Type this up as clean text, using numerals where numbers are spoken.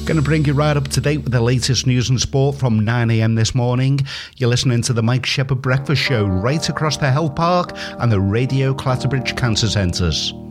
Going to bring you right up to date with the latest news and sport from 9am this morning. You're listening to the Mike Shepherd Breakfast Show right across the Health Park and the Radio Clatterbridge Cancer Centres.